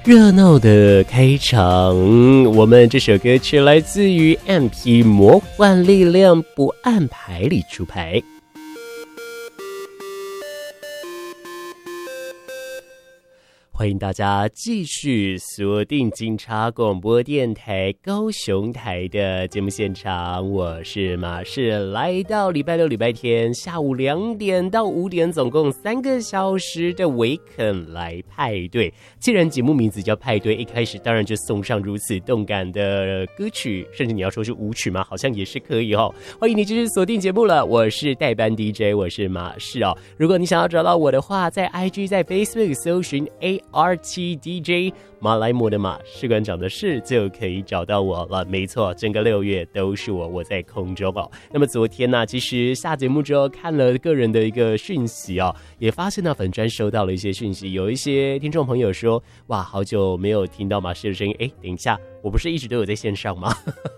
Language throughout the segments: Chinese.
热闹的开场，我们这首歌曲来自于 MP 魔幻力量，不按牌理出牌。欢迎大家继续锁定警察广播电台高雄台的节目现场，我是马氏，来到礼拜六礼拜天下午2点到5点，总共3个小时的维肯来派对。既然节目名字叫派对，一开始当然就送上如此动感的歌曲，甚至你要说是舞曲吗？好像也是可以哦。欢迎你继续锁定节目了，我是代班 DJ， 我是马氏哦。如果你想要找到我的话，在 IG 在 Facebook 搜寻 ARTDJ 马来貘的马，士官长的士，就可以找到我了。没错，整个6月都是我在空中哦。那么昨天呢，其实下节目之后看了个人的一个讯息哦，也发现到粉专收到了一些讯息，有一些听众朋友说，哇，好久没有听到马士的声音，等一下，我不是一直都有在线上吗？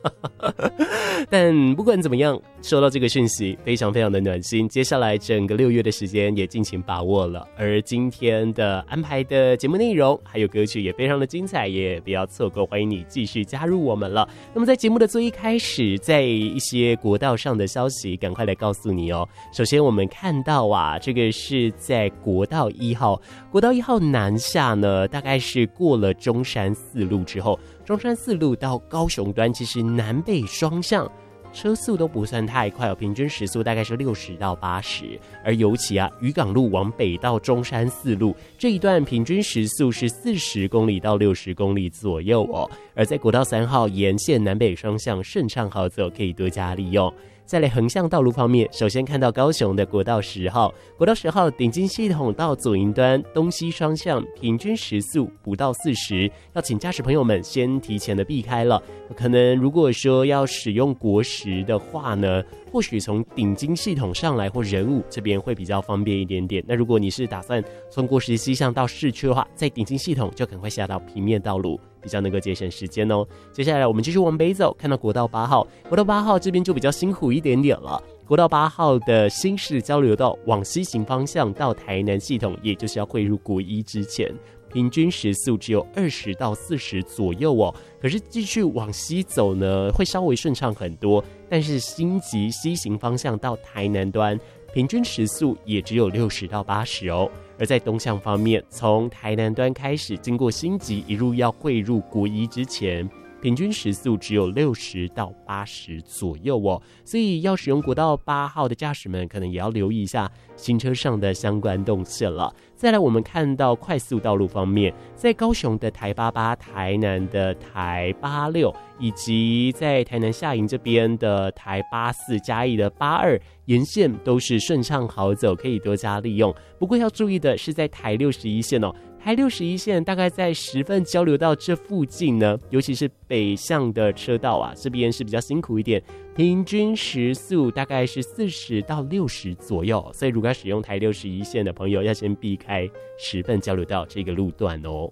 但不管怎么样，收到这个讯息非常非常的暖心。接下来整个6月的时间也尽情把握了，而今天的安排的节目内容还有歌曲也非常的精彩，也不要错过，欢迎你继续加入我们了。那么在节目的最一开始，在一些国道上的消息赶快来告诉你哦。首先我们看到啊，这个是在国道1号，国道1号南下呢，大概是过了中山4路之后，中山4路到高雄端，其实南北双向车速都不算太快哦，平均时速大概是60到80，而尤其啊，渔港路往北到中山4路这一段，平均时速是40公里到60公里左右哦。而在国道3号沿线南北双向顺畅好走，可以多加利用。再来横向道路方面，首先看到高雄的国道10号，国道10号顶金系统到左营端东西双向，平均时速不到40，要请驾驶朋友们先提前的避开了。可能如果说要使用国10的话呢，或许从顶金系统上来或仁武这边会比较方便一点点。那如果你是打算从国10西向到市区的话，在顶金系统就赶快下到平面道路，比较能够节省时间哦。接下来我们继续往北走，看到国道8号，国道8号这边就比较辛苦一点点了。国道8号的新市交流道往西行方向到台南系统，也就是要汇入国1之前，平均时速只有20到40左右哦。可是继续往西走呢，会稍微顺畅很多，但是新集西行方向到台南端，平均时速也只有60到80哦。而在东向方面，从台南端开始，经过新集一路要汇入国1之前，平均时速只有60到80左右哦。所以要使用国道8号的驾驶们，可能也要留意一下行车上的相关动线了。再来我们看到快速道路方面，在高雄的台88、台南的台86，以及在台南下营这边的台84、嘉义的82，沿线都是顺畅好走，可以多加利用。不过要注意的是，在台61线哦，台61线大概在10份交流道这附近呢，尤其是北向的车道啊，这边是比较辛苦一点，平均时速大概是40到60左右，所以如果要使用台61线的朋友，要先避开10份交流道这个路段哦。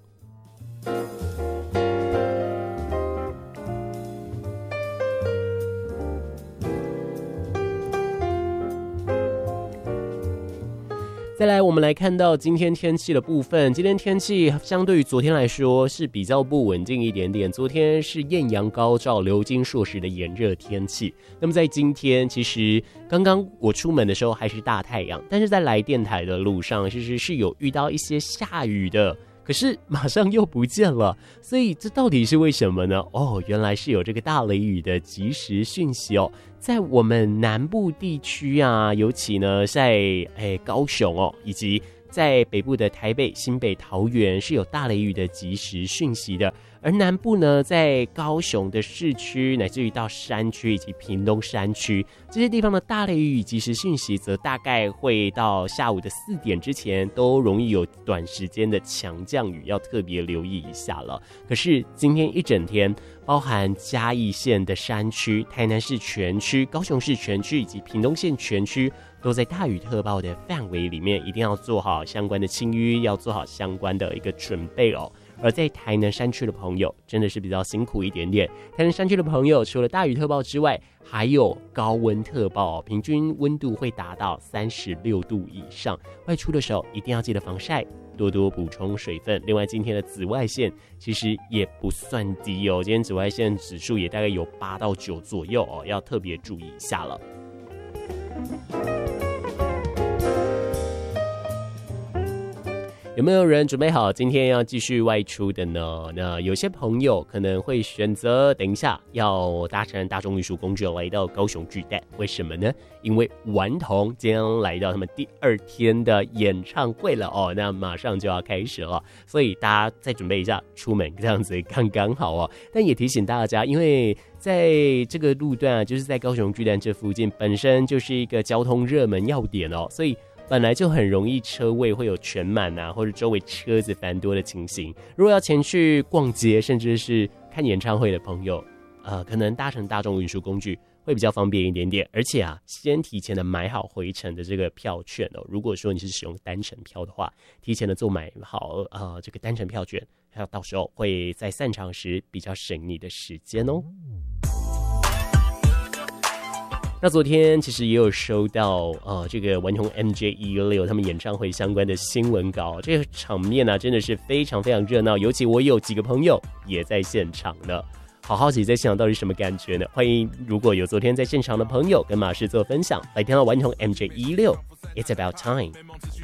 再来我们来看到今天天气的部分，今天天气相对于昨天来说是比较不稳定一点点，昨天是艳阳高照、流金硕时的炎热天气，那么在今天其实刚刚我出门的时候还是大太阳，但是在来电台的路上其实是有遇到一些下雨的，可是马上又不见了，所以这到底是为什么呢？哦，原来是有这个大雷雨的即时讯息哦。在我们南部地区啊，尤其呢在高雄哦，以及在北部的台北、新北、桃园是有大雷雨的即时讯息的。而南部呢，在高雄的市区乃至于到山区以及屏东山区这些地方的大雷雨即时讯息，则大概会到下午的4点之前都容易有短时间的强降雨，要特别留意一下了。可是今天一整天，包含嘉义县的山区、台南市全区、高雄市全区以及屏东县全区，都在大雨特报的范围里面，一定要做好相关的清淤，要做好相关的一个准备哦。而在台南山区的朋友真的是比较辛苦一点点，台南山区的朋友除了大雨特报之外，还有高温特报，平均温度会达到36度以上，外出的时候一定要记得防晒， 多多补充水分。另外，今天的紫外线其实也不算低哦，今天紫外线指数也大概有8到9左右哦，要特别注意一下了。有没有人准备好今天要继续外出的呢？那有些朋友可能会选择等一下要搭乘大众运输工具来到高雄巨蛋，为什么呢？因为顽童将来到他们第2天的演唱会了哦，那马上就要开始了，所以大家再准备一下出门，这样子刚刚好哦。但也提醒大家，因为在这个路段啊，就是在高雄巨蛋这附近，本身就是一个交通热门要点哦，所以本来就很容易车位会有全满啊，或者周围车子繁多的情形。如果要前去逛街，甚至是看演唱会的朋友，可能搭乘大众运输工具会比较方便一点点。而且啊，先提前的买好回程的这个票券哦。如果说你是使用单程票的话，提前的做买好这个单程票券，还有到时候会在散场时比较省你的时间哦。那昨天其实也有收到这个顽童 MJ116 他们演唱会相关的新闻稿，这个场面啊真的是非常非常热闹，尤其我有几个朋友也在现场呢，好好奇在现场到底什么感觉呢？欢迎如果有昨天在现场的朋友跟马氏做分享，来听到顽童 MJ116 It's About Time。